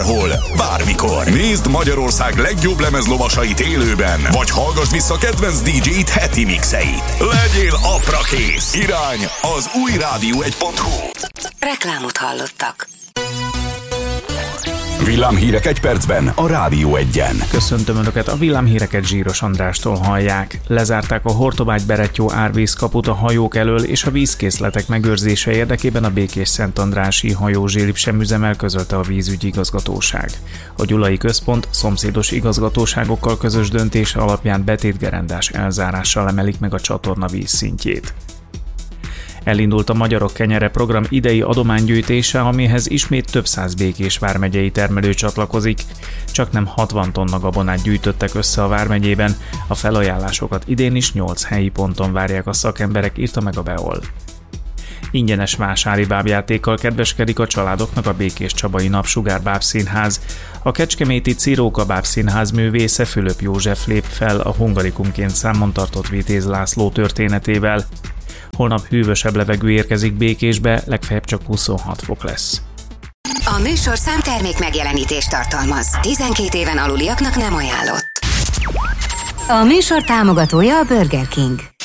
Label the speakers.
Speaker 1: bárhol, bármikor. Nézd Magyarország legjobb lemezlovasait élőben, vagy hallgass vissza kedvenc DJ-t heti mixeit. Legyél aprakész. Irány az új rádió1.hu.
Speaker 2: Reklámot hallottak.
Speaker 1: Villámhírek egy percben a Rádió 1-en.
Speaker 3: Köszöntöm Önöket, a villámhíreket Zsíros Andrástól hallják. Lezárták a Hortobágy-Berettyó árvízkaput a hajók elől, és a vízkészletek megőrzése érdekében a Békés-Szentandrási hajózsilip sem üzemel, közölte a vízügyi igazgatóság. A Gyulai Központ szomszédos igazgatóságokkal közös döntése alapján betétgerendás elzárással emelik meg a csatorna vízszintjét. Elindult a Magyarok Kenyere program idei adománygyűjtése, amihez ismét több száz Békés vármegyei termelő csatlakozik. Csaknem 60 tonna gabonát gyűjtöttek össze a vármegyében, a felajánlásokat idén is 8 helyi ponton várják a szakemberek, írta meg a BEOL. Ingyenes vásári bábjátékkal kedveskedik a családoknak a Békés-Csabai Napsugár Bábszínház. A kecskeméti Ciróka Bábszínház művésze Fülöp József lép fel a hungarikumként számon tartott Vitéz László történetével. Holnap hűvösebb levegő érkezik Békésbe, legfeljebb csak 26 fok lesz.
Speaker 2: A műsorszám termék megjelenítést tartalmaz. 12 éven aluliaknak nem ajánlott. A műsor támogatója a Burger King.